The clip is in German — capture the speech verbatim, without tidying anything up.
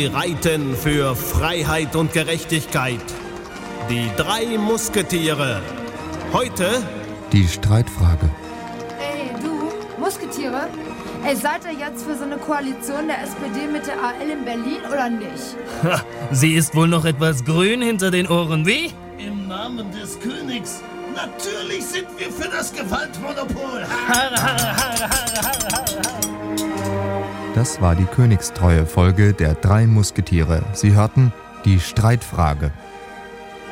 Sie reiten für Freiheit und Gerechtigkeit. Die drei Musketiere. Heute die Streitfrage. Ey, du, Musketiere? Ey, seid ihr jetzt für so eine Koalition der S P D mit der A L in Berlin oder nicht? Ha, sie ist wohl noch etwas grün hinter den Ohren, wie? Im Namen des Königs. Natürlich sind wir für das Gewaltmonopol. Harre, harre, harre, harre, harre, harre. Das war die königstreue Folge der drei Musketiere. Sie hörten die Streitfrage.